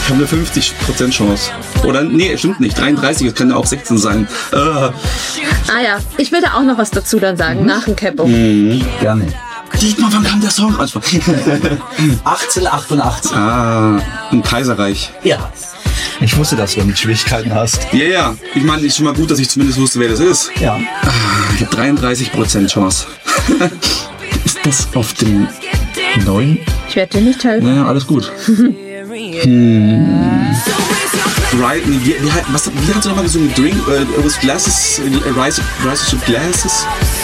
habe eine 50% Chance. Oder, nee, stimmt nicht. 33, es kann ja auch 16 sein. Ah ja, ich will da auch noch was dazu dann sagen, nach dem Capo. Gerne. Dietmar, wann kam der Song? 1888. Im Kaiserreich. Ja. Ich wusste, dass du damit Schwierigkeiten hast. Ja. Ich meine, ist schon mal gut, dass ich zumindest wusste, wer das ist. Ja. Ich habe 33% Chance. Ist das auf dem neuen? Ich werde dir nicht helfen. Naja, alles gut. Right, wie hat sie nochmal gesungen? Drink with glasses, rise with glasses?